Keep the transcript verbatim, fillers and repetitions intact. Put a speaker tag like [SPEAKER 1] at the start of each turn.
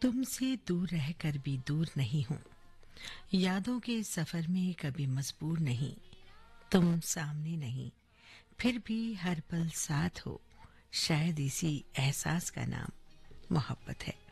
[SPEAKER 1] तुमसे दूर रहकर भी दूर नहीं हूं, यादों के सफर में कभी मजबूर नहीं। तुम सामने नहीं, फिर भी हर पल साथ हो। शायद इसी एहसास का नाम मोहब्बत है।